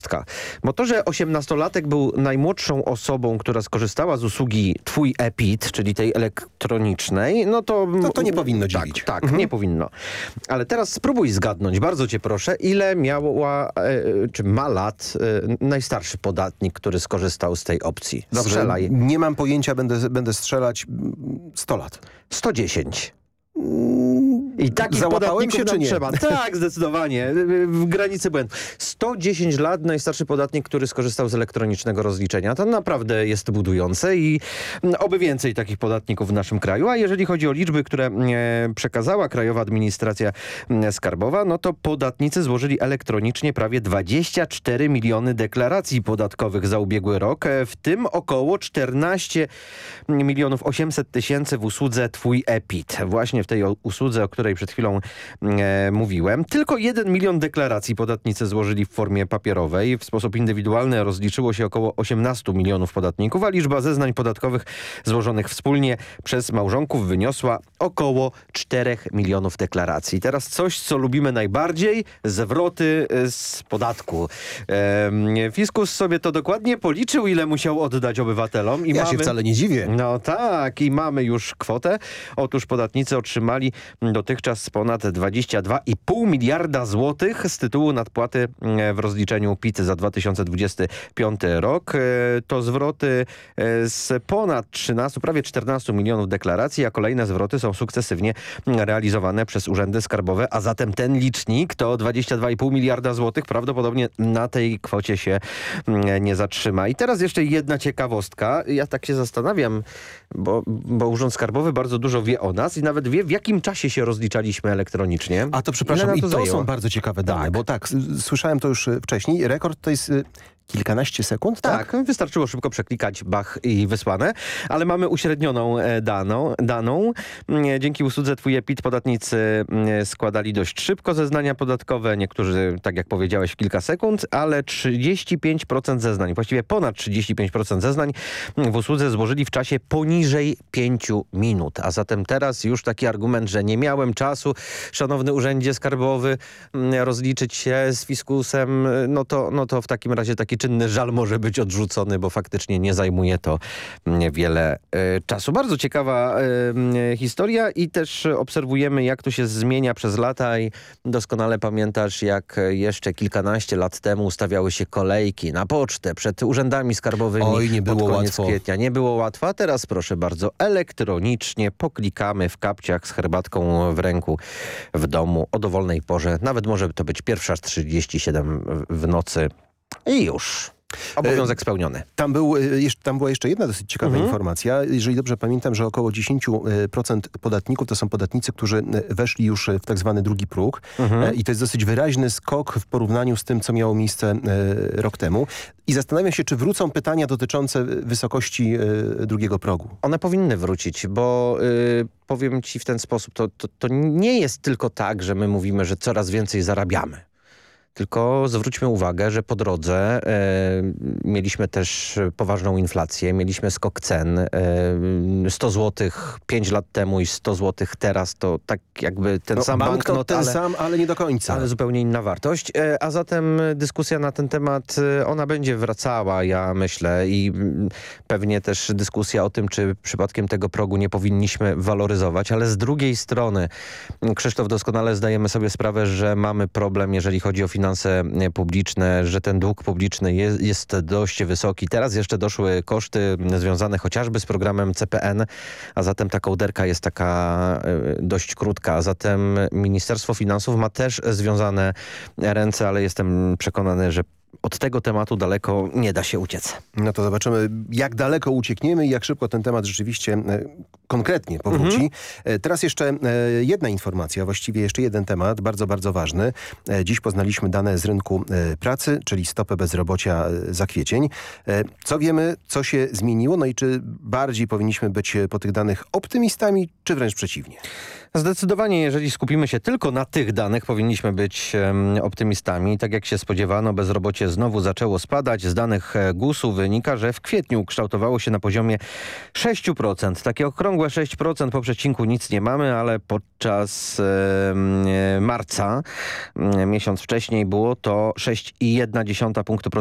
Bo to, że 18-latek był najmłodszą osobą, która skorzystała z usługi Twój e-PIT, czyli tej elektronicznej, no to... To nie powinno dziwić. Tak, nie powinno. Ale teraz spróbuj zgadnąć, bardzo cię proszę, ile czy ma lat najstarszy podatnik, który skorzystał z tej opcji? Dobrze, Strzelaj. nie mam pojęcia, będę strzelać 100 lat. 110. I takich Załapałem podatników się, czy nam nie? trzeba. Tak, zdecydowanie. W granicy błędu. 110 lat najstarszy podatnik, który skorzystał z elektronicznego rozliczenia. To naprawdę jest budujące i oby więcej takich podatników w naszym kraju. A jeżeli chodzi o liczby, które przekazała Krajowa Administracja Skarbowa, no to podatnicy złożyli elektronicznie prawie 24 miliony deklaracji podatkowych za ubiegły rok, w tym około 14 milionów 800 tysięcy w usłudze Twój e-PIT. Właśnie w tej usłudze, o której przed chwilą mówiłem. Tylko 1 milion deklaracji podatnicy złożyli w formie papierowej. W sposób indywidualny rozliczyło się około 18 milionów podatników, a liczba zeznań podatkowych złożonych wspólnie przez małżonków wyniosła około 4 milionów deklaracji. Teraz coś, co lubimy najbardziej, zwroty z podatku. Fiskus sobie to dokładnie policzył, ile musiał oddać obywatelom. Ja się wcale nie dziwię. No tak, i mamy już kwotę. Otóż podatnicy otrzymali dotychczas ponad 22,5 miliarda złotych z tytułu nadpłaty w rozliczeniu PIT za 2025 rok. To zwroty z ponad 13, prawie 14 milionów deklaracji, a kolejne zwroty są sukcesywnie realizowane przez urzędy skarbowe, a zatem ten licznik to 22,5 miliarda złotych prawdopodobnie na tej kwocie się nie zatrzyma. I teraz jeszcze jedna ciekawostka. Ja tak się zastanawiam, bo Urząd Skarbowy bardzo dużo wie o nas i nawet wie, w jakim czasie się rozliczaliśmy elektronicznie. A to przepraszam, i to zajęło? są bardzo ciekawe dane, Tak. bo słyszałem to już wcześniej. Rekord to jest kilkanaście sekund, tak? Tak, wystarczyło szybko przeklikać, bach i wysłane, ale mamy uśrednioną daną. Dzięki usłudze Twój e-PIT podatnicy składali dość szybko zeznania podatkowe, niektórzy, tak jak powiedziałeś, w kilka sekund, ale 35% zeznań, właściwie ponad 35% zeznań w usłudze złożyli w czasie poniżej 5 minut. A zatem teraz już taki argument, że nie miałem czasu, szanowny urzędzie skarbowy, rozliczyć się z fiskusem, no to w takim razie taki czynny żal może być odrzucony, bo faktycznie nie zajmuje to wiele czasu. Bardzo ciekawa historia i też obserwujemy, jak to się zmienia przez lata i doskonale pamiętasz, jak jeszcze kilkanaście lat temu ustawiały się kolejki na pocztę przed urzędami skarbowymi. Oj, nie było pod koniec łatwo. kwietnia. Nie było łatwo, a teraz proszę bardzo, elektronicznie poklikamy w kapciach z herbatką w ręku w domu o dowolnej porze. Nawet może to być 1:37 w nocy. I już. Obowiązek spełniony. Tam była jeszcze jedna dosyć ciekawa informacja. Jeżeli dobrze pamiętam, że około 10% podatników to są podatnicy, którzy weszli już w tak zwany drugi próg. I to jest dosyć wyraźny skok w porównaniu z tym, co miało miejsce rok temu. I zastanawiam się, czy wrócą pytania dotyczące wysokości drugiego progu. One powinny wrócić, bo powiem ci w ten sposób, to nie jest tylko tak, że my mówimy, że coraz więcej zarabiamy. Tylko zwróćmy uwagę, że po drodze mieliśmy też poważną inflację, mieliśmy skok cen. 100 zł 5 lat temu i 100 zł teraz to tak jakby ten sam banknot, ten sam, ale nie do końca. Ale zupełnie inna wartość. A zatem dyskusja na ten temat, ona będzie wracała, ja myślę, i pewnie też dyskusja o tym, czy przypadkiem tego progu nie powinniśmy waloryzować, ale z drugiej strony, Krzysztof, doskonale zdajemy sobie sprawę, że mamy problem, jeżeli chodzi o finanse publiczne, że ten dług publiczny jest dość wysoki. Teraz jeszcze doszły koszty związane chociażby z programem CPN, a zatem ta kołderka jest taka dość krótka. A zatem Ministerstwo Finansów ma też związane ręce, ale jestem przekonany, że od tego tematu daleko nie da się uciec. No to zobaczymy, jak daleko uciekniemy i jak szybko ten temat rzeczywiście konkretnie powróci. Teraz jeszcze jedna informacja, właściwie jeszcze jeden temat, bardzo, bardzo ważny. Dziś poznaliśmy dane z rynku pracy, czyli stopę bezrobocia za kwiecień. Co wiemy, co się zmieniło? No i czy bardziej powinniśmy być po tych danych optymistami, czy wręcz przeciwnie? Zdecydowanie, jeżeli skupimy się tylko na tych danych, powinniśmy być optymistami. Tak jak się spodziewano, bezrobocie znowu zaczęło spadać. Z danych GUS-u wynika, że w kwietniu kształtowało się na poziomie 6%. Takie okrągłe 6%, po przecinku nic nie mamy, ale podczas marca, miesiąc wcześniej, było to 6,1 punktu